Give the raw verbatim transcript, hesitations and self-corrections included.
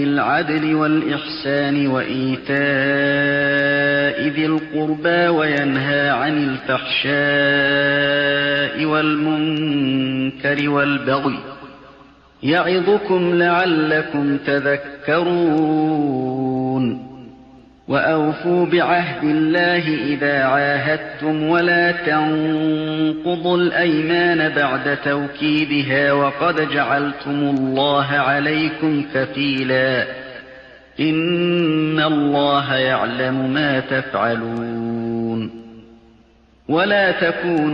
بالعدل والإحسان وإيتاء ذي القربى وينهى عن الفحشاء والمنكر والبغي يعظكم لعلكم تذكرون وأوفوا بعهد الله إذا عاهدتم ولا تنقضوا الأيمان بعد توكيدها وقد جعلتم الله عليكم كفيلا إن الله يعلم ما تفعلون ولا تكونوا